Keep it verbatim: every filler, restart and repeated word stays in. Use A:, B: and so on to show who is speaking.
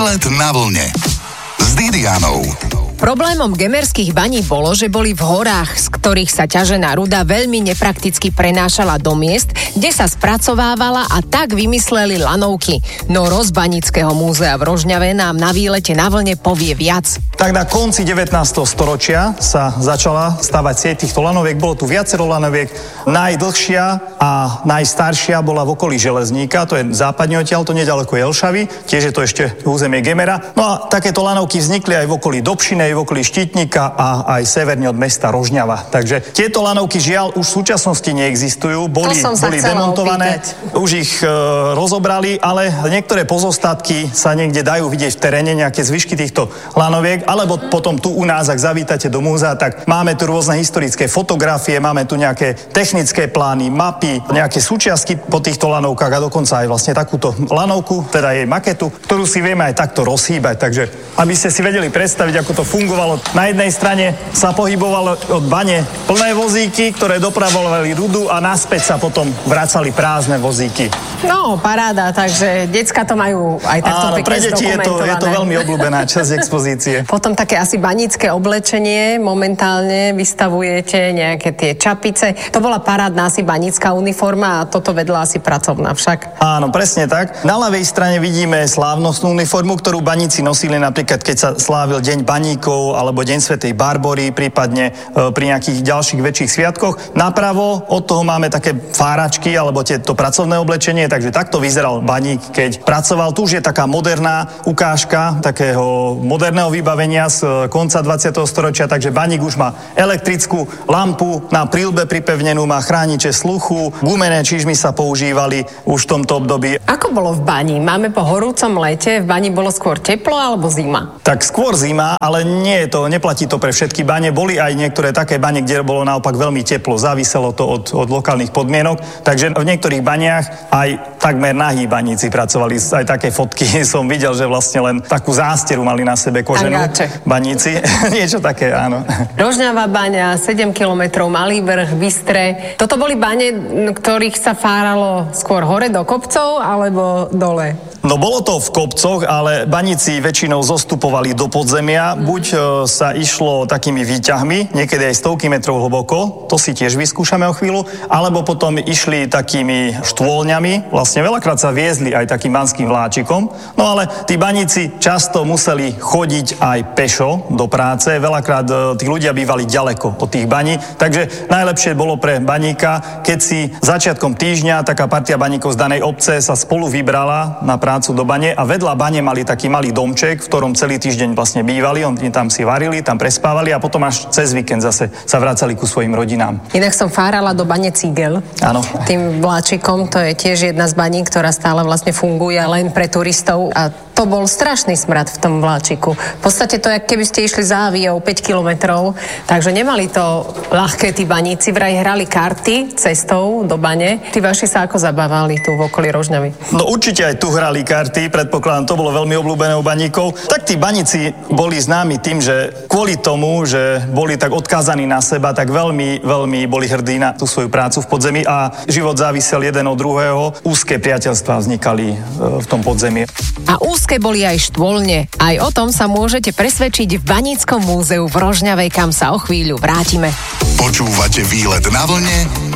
A: Výlet na vlne s Didianou.
B: Problémom gemerských baní bolo, že boli v horách, z ktorých sa ťažená ruda veľmi neprakticky prenášala do miest, kde sa spracovávala, a tak vymysleli lanovky. No Roz Baníckeho múzea v Rožňave nám na výlete na vlne povie viac.
C: Tak na konci devätnásteho storočia sa začala stavať sieť týchto lanoviek. Bolo tu viacero lanoviek. Najdlhšia a najstaršia bola v okolí Železníka, to je západne odtiaľto, nedaleko Jelšavy, tiež je to ešte územie Gemera. No a takéto lanovky vznikli aj v okolí Dobšiny, v okolí Štítnika a aj severne od mesta Rožňava. Takže tieto lanovky žiaľ už v súčasnosti neexistujú, boli, boli demontované, opýtať. Už ich e, rozobrali, ale niektoré pozostatky sa niekde dajú vidieť v teréne, nejaké zvyšky týchto lanoviek, alebo potom tu u nás, ak zavítate do múzea, tak máme tu rôzne historické fotografie, máme tu nejaké technické plány, mapy, nejaké súčiastky po týchto lanovkách a dokonca aj vlastne takúto lanovku, teda jej maketu, ktorú si vieme aj takto rozhýbať. Takže aby ste si vedeli predstaviť, ako to fungovalo. Na jednej strane sa pohybovalo od bane plné vozíky, ktoré dopravovali rudu, a naspäť sa potom vracali prázdne vozíky.
B: No, paráda, takže decka to majú aj takto
C: Áno,
B: pekne
C: pre deti je to, je to veľmi obľúbená časť expozície.
B: Potom také asi banícke oblečenie momentálne vystavujete, nejaké tie čapice. To bola parádna asi banícka uniforma a toto vedla asi pracovná však.
C: Áno, presne tak. Na ľavej strane vidíme slávnostnú uniformu, ktorú baníci nosili napríklad, keď sa slávil Deň baníkov alebo Deň svätej Barbory, prípadne e, pri nejakých ďalších väčších sviatkoch. Napravo od toho máme také fáračky alebo tieto pracovné oblečenie, takže takto vyzeral baník, keď pracoval. Tu už je taká moderná ukážka takého moderného vybavenia z konca dvadsiateho storočia, takže baník už má elektrickú lampu na príľbe pripevnenú, má chrániče sluchu, gumené čižmy sa používali už v tomto období.
B: Ako bolo v bani? Máme po horúcom lete, v bani bolo skôr teplo alebo zima?
C: Tak skôr zima, ale nie je to, neplatí to pre všetky bane. Boli aj niektoré také bane, kde bolo naopak veľmi teplo, záviselo to od, od lokálnych podmienok, takže v niektorých baniach aj takmer nahí baníci pracovali. Aj také fotky som videl, že vlastne len takú zásteru mali na sebe koženú.
B: Angáče.
C: Baníci. Niečo také, áno.
B: Rožňava baňa, sedem kilometrov, Malý vrch, Bystre. Toto boli bane, ktorých sa fáralo skôr hore do kopcov alebo dole?
C: No bolo to v kopcoch, ale baníci väčšinou zostupovali do podzemia. Buď e, sa išlo takými výťahmi, niekedy aj stovky metrov hlboko, to si tiež vyskúšame o chvíľu, alebo potom išli takými štôlňami, vlastne veľakrát sa viezli aj takým banským vláčikom. No ale tí baníci často museli chodiť aj pešo do práce, veľakrát e, tí ľudia bývali ďaleko od tých baní, takže najlepšie bolo pre baníka, keď si začiatkom týždňa taká partia baníkov z danej obce sa spolu vybrala na prácu do bane a vedľa bane mali taký malý domček, v ktorom celý týždeň vlastne bývali, oni tam si varili, tam prespávali a potom až cez víkend zase sa vracali ku svojim rodinám.
B: Inak som fárala do bane Cígel.
C: Áno.
B: Tým vláčikom, to je tiež jedna z baní, ktorá stále vlastne funguje len pre turistov a to bol strašný smrad v tom vláčiku. V podstate to je, keby ste išli záviou päť kilometrov, takže nemali to ľahké tí baníci, vraj hrali karty cestou do bane. Tí vaši sa ako zabávali tu v okolí Rožňavy?
C: No určite aj tu hrali karty, predpokladám, to bolo veľmi obľúbené u baníkov. Tak tí baníci boli známi tým, že kvôli tomu, že boli tak odkázaní na seba, tak veľmi, veľmi boli hrdí na tú svoju prácu v podzemí a život závisel jeden od druhého. Úzke priateľstvá vznikali v tom podzemí.
B: A úzke boli aj štôlne. Aj o tom sa môžete presvedčiť v Baníckom múzeu v Rožňave, kam sa o chvíľu vrátime.
A: Počúvate Výlet na vlne